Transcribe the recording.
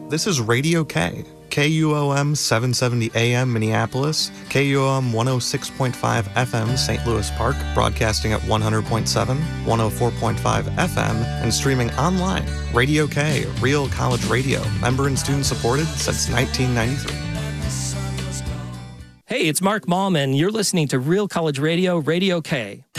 This is Radio K, KUOM 770 AM Minneapolis, KUOM 106.5 FM St. Louis Park, broadcasting at 100.7, 104.5 FM, and streaming online. Radio K, real college radio, member and student supported since 1993. Hey, it's Mark Mallman. You're listening to Real College Radio, Radio K.